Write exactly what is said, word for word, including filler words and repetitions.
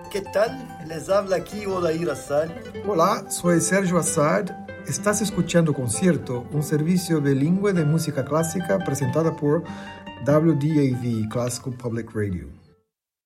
¿qué tal? Les habla aquí Odair Assad. Hola, soy Sergio Assad. Estás escuchando Concierto, un servicio bilingüe de música clásica presentada por W D A V Classical Public Radio.